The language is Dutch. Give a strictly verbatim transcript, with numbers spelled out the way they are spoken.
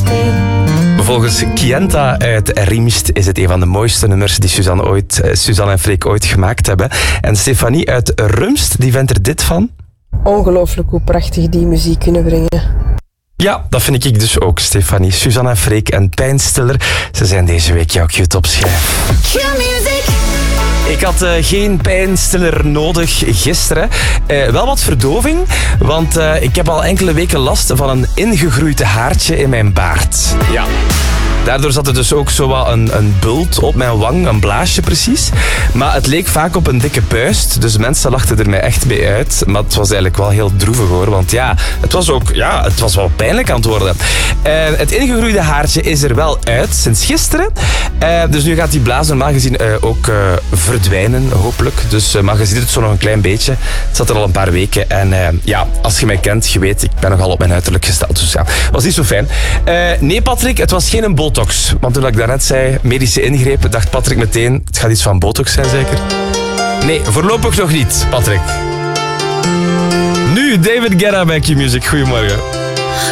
Volgens Kienta uit Riemst is het een van de mooiste nummers die Suzanne, ooit, Suzanne en Freek ooit gemaakt hebben. En Stefanie uit Rumst, die vindt er dit van. Ongelooflijk hoe prachtig die muziek kunnen brengen. Ja, dat vind ik dus ook, Stefanie. Suzanne en Freek en Pijnstiller, ze zijn deze week jouw Q-topschijf. Q-music. Ik had uh, geen pijnstiller nodig gisteren. Uh, wel wat verdoving, want uh, ik heb al enkele weken last van een ingegroeid haartje in mijn baard. Ja. Daardoor zat er dus ook zo wat een, een bult op mijn wang, een blaasje precies. Maar het leek vaak op een dikke puist, dus mensen lachten er mij echt mee uit. Maar het was eigenlijk wel heel droevig hoor, want ja, het was ook ja, het was wel pijnlijk aan het worden. Uh, het ingegroeide haartje is er wel uit sinds gisteren. Uh, dus nu gaat die blaas normaal gezien uh, ook uh, verdwijnen, hopelijk. Dus uh, maar je ziet het zo nog een klein beetje. Het zat er al een paar weken. En uh, ja, als je mij kent, je weet, ik ben nogal op mijn uiterlijk gesteld. Dus ja, was niet zo fijn. Uh, nee Patrick, het was geen botox. Want toen ik daarnet zei, medische ingrepen, dacht Patrick meteen, het gaat iets van botox zijn zeker? Nee, voorlopig nog niet, Patrick. Nu David Guetta bij Q-music. Goedemorgen.